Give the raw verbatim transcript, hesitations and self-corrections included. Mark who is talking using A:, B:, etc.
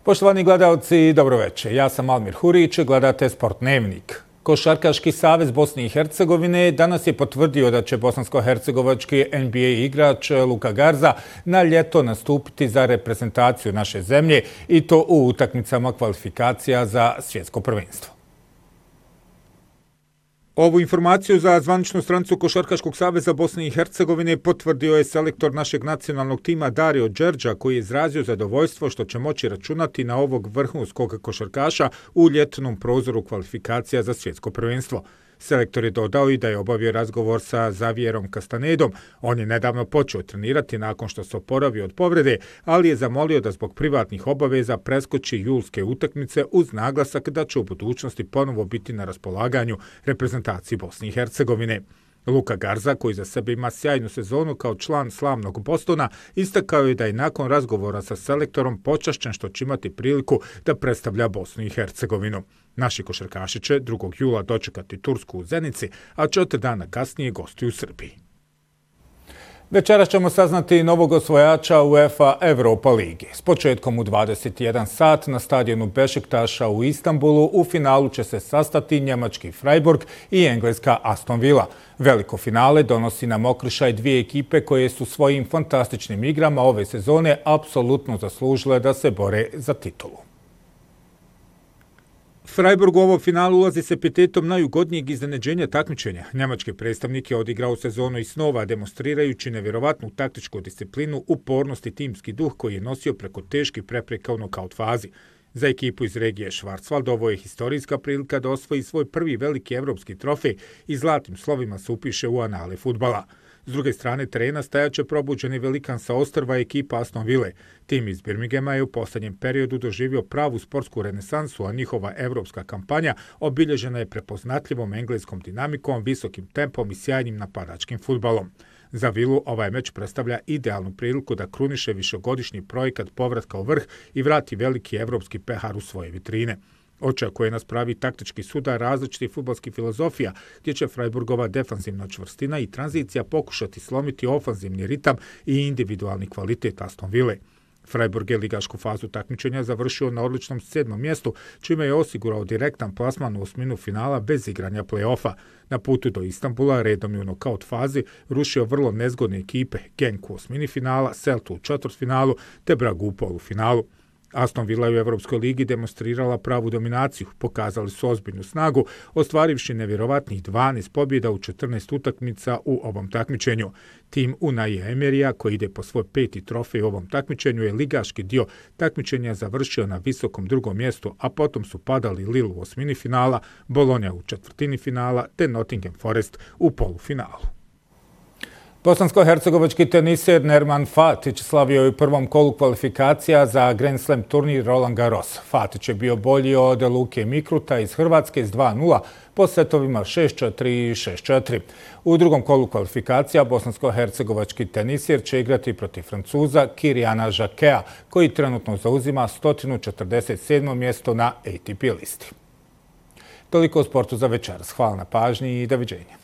A: Poštovani gledalci, dobroveče. Ja sam Almir Hurić, gledate Sport Dnevnik. Košarkaški savez Bosne i Hercegovine danas je potvrdio da će bosansko-hercegovački N B A igrač Luka Garza na ljeto nastupiti za reprezentaciju naše zemlje i to u utakmicama kvalifikacija za svjetsko prvenstvo. Ovu informaciju za zvaničnu stranicu Košarkaškog saveza Bosne i Hercegovine potvrdio je selektor našeg nacionalnog tima Dario Đerđa, koji je izrazio zadovoljstvo što će moći računati na ovog vrhunskog košarkaša u ljetnom prozoru kvalifikacija za svjetsko prvenstvo. Selektor je dodao i da je obavio razgovor sa Zavierom Castanedom. On je nedavno počeo trenirati nakon što se oporavio od povrede, ali je zamolio da zbog privatnih obaveza preskoči julske utakmice uz naglasak da će u budućnosti ponovo biti na raspolaganju reprezentaciji Bosne i Hercegovine. Luka Garza, koji za sebe ima sjajnu sezonu kao član slavnog Bostona, istakao je da je nakon razgovora sa selektorom počašćen što će imati priliku da predstavlja Bosnu i Hercegovinu. Naši košarkaši će drugog jula dočekati Tursku u Zenici, a četiri dana kasnije gostuju u Srbiji. Večeras ćemo saznati novog osvojača UEFA Europa Ligi. S početkom u dvadeset jedan sat na stadionu Bešiktaša u Istanbulu u finalu će se sastati njemački Freiburg i engleska Aston Villa. Veliko finale donosi nam okršaj dvije ekipe koje su svojim fantastičnim igrama ove sezone apsolutno zaslužile da se bore za titulu. Freiburg u ovom finalu ulazi s epitetom najugodnijeg iznenađenja takmičenja. Njemački predstavnik je odigrao sezonu i snova, demonstrirajući nevjerovatnu taktičku disciplinu, upornost i timski duh koji je nosio preko teških prepreka u nokaut fazi. Za ekipu iz regije Schwarzwald ovo je historijska prilika da osvoji svoj prvi veliki evropski trofej i zlatnim slovima se upiše u anale fudbala. S druge strane terena stajaće probuđeni velikan sa ostrva ekipa Aston Ville. Tim iz Birminghama je u posljednjem periodu doživio pravu sportsku renesansu, a njihova evropska kampanja obilježena je prepoznatljivom engleskom dinamikom, visokim tempom i sjajnim napadačkim fudbalom. Za Vilu ovaj meč predstavlja idealnu priliku da kruniše višegodišnji projekat povratka u vrh i vrati veliki evropski pehar u svoje vitrine. Očekuje nas pravi taktički sudar različitih fudbalskih filozofija, gdje će Freiburgova defanzivna čvrstina i tranzicija pokušati slomiti ofanzivni ritam i individualni kvalitet Aston Ville. Freiburg je ligašku fazu takmičenja završio na odličnom sedmom mjestu, čime je osigurao direktan plasman u osminu finala bez igranja play-offa. Na putu do Istanbula redom je u nokaut fazi rušio vrlo nezgodne ekipe Genk u osmini finala, Celtu u četvrtfinalu te Bragu u polufinalu. Aston Villa u Evropskoj ligi demonstrirala pravu dominaciju, pokazali su ozbiljnu snagu, ostvarivši nevjerovatnih dvanaest pobjeda u četrnaest utakmica u ovom takmičenju. Tim Unaija Emerija, koji ide po svoj peti trofej u ovom takmičenju, je ligaški dio takmičenja završio na visokom drugom mjestu, a potom su padali Lille u osmini finala, Bologna u četvrtini finala te Nottingham Forest u polufinalu. Bosansko-hercegovački teniser Nerman Fatić slavio je u prvom kolu kvalifikacija za Grand Slam turnir Roland Garros. Fatić je bio bolji od Luke Mikruta iz Hrvatske s dva nula po setovima šest četiri i šest četiri. U drugom kolu kvalifikacija bosansko-hercegovački teniser će igrati protiv Francuza Kirijana Žakea, koji trenutno zauzima sto četrdeset sedmo mjesto na A T P listi. Toliko o sportu za večeras. Hvala na pažnji i doviđenja.